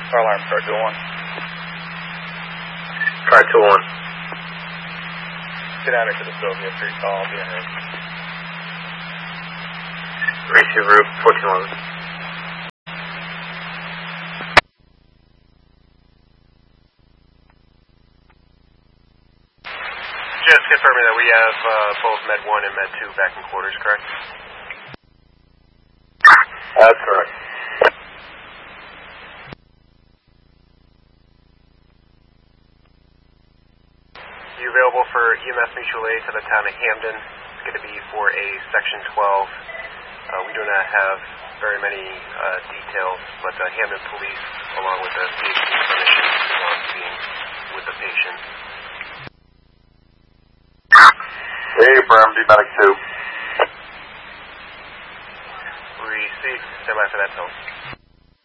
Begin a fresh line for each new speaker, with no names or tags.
Car alarm, car 201.
Car 201.
Get out into the Sylvia Street call, I'll be in here.
Receive route 1411.
Just confirming that we have both Med 1 and Med 2 back in quarters, correct?
That's correct.
You available for EMS mutual aid to the town of Hamden? It's going to be for a Section 12. We do not have very many details, but the Hamden police, along with the PhD clinicians, are being with the patient.
Hey, Firm, D Medic 2.
Receive. Stand by for that tone.